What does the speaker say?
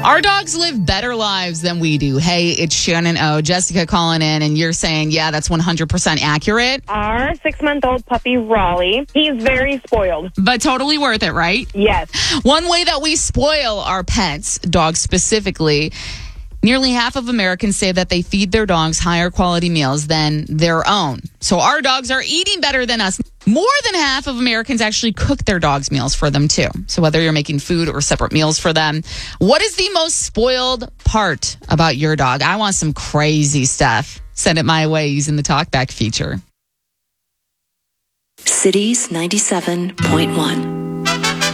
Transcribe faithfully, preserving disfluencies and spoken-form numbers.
Our dogs live better lives than we do. Hey, it's Shannon O. Jessica calling in, and you're saying, yeah, that's one hundred percent accurate. Our six-month-old puppy, Raleigh, he's very spoiled. But totally worth it, right? Yes. One way that we spoil our pets, dogs specifically, nearly half of Americans say that they feed their dogs higher quality meals than their own. So our dogs are eating better than us. More than half of Americans actually cook their dogs' meals for them, too. So whether you're making food or separate meals for them, what is the most spoiled part about your dog? I want some crazy stuff. Send it my way using the TalkBack feature. Cities ninety-seven point one.